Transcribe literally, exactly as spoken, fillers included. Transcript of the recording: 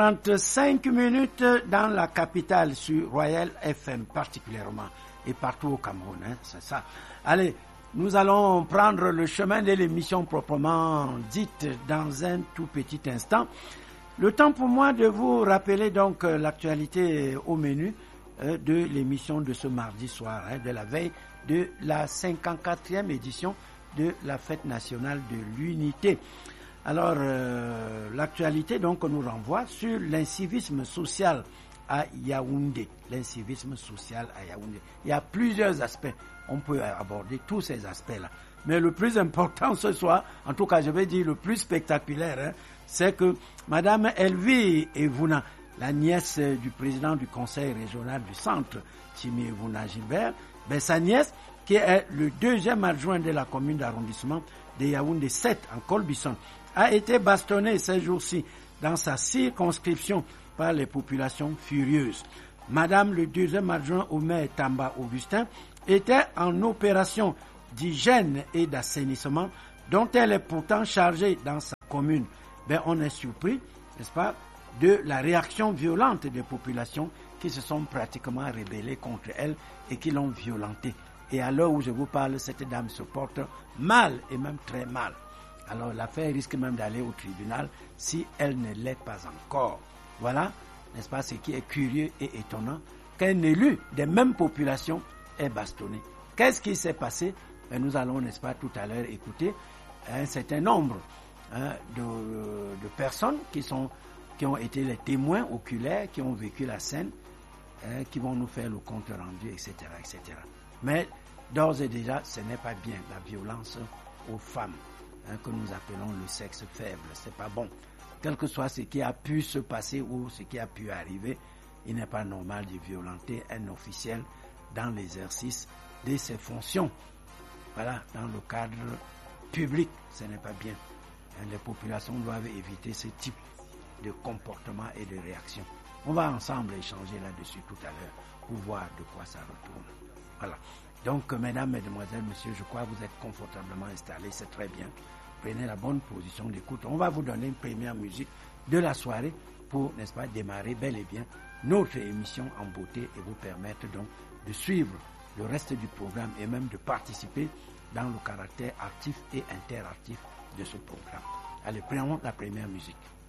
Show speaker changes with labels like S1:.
S1: trente-cinq minutes dans la capitale sur Royal F M particulièrement et partout au Cameroun, hein, c'est ça. Allez, nous allons prendre le chemin de l'émission proprement dite dans un tout petit instant. Le temps pour moi de vous rappeler donc l'actualité au menu euh, de l'émission de ce mardi soir, hein, de la veille de la cinquante-quatrième édition de la fête nationale de l'unité. Alors, euh, l'actualité donc nous renvoie sur l'incivisme social à Yaoundé. L'incivisme social à Yaoundé. Il y a plusieurs aspects. On peut aborder tous ces aspects-là. Mais le plus important ce soir, en tout cas je vais dire le plus spectaculaire, hein, c'est que Madame Elvie Evuna, la nièce du président du conseil régional du centre, Timi Evuna Gilbert, ben sa nièce, qui est le deuxième adjoint de la commune d'arrondissement de Yaoundé sept en Colbisson, a été bastonné ces jours-ci dans sa circonscription par les populations furieuses. Madame le deuxième adjoint au maire Tamba Augustin était en opération d'hygiène et d'assainissement dont elle est pourtant chargée dans sa commune. Ben, on est surpris, n'est-ce pas, de la réaction violente des populations qui se sont pratiquement rebellées contre elle et qui l'ont violentée. Et à l'heure où je vous parle, cette dame se porte mal et même très mal. Alors l'affaire risque même d'aller au tribunal si elle ne l'est pas encore. Voilà, n'est-ce pas, ce qui est curieux et étonnant, qu'un élu des mêmes populations est bastonné. Qu'est-ce qui s'est passé? Ben, nous allons, n'est-ce pas, tout à l'heure écouter un certain nombre hein, de, de personnes qui, sont, qui ont été les témoins oculaires, qui ont vécu la scène, hein, qui vont nous faire le compte rendu, et cetera, et cetera. Mais d'ores et déjà, ce n'est pas bien la violence aux femmes. Hein, que nous appelons le sexe faible, c'est pas bon. Quel que soit ce qui a pu se passer ou ce qui a pu arriver, il n'est pas normal de violenter un officiel dans l'exercice de ses fonctions. Voilà, dans le cadre public, ce n'est pas bien. Hein, les populations doivent éviter ce type de comportement et de réaction. On va ensemble échanger là-dessus tout à l'heure pour voir de quoi ça retourne. Voilà. Donc, mesdames, mesdemoiselles, messieurs, je crois que vous êtes confortablement installés, c'est très bien. Prenez la bonne position d'écoute. On va vous donner une première musique de la soirée pour, n'est-ce pas, démarrer bel et bien notre émission en beauté et vous permettre donc de suivre le reste du programme et même de participer dans le caractère actif et interactif de ce programme. Allez, prenons la première musique.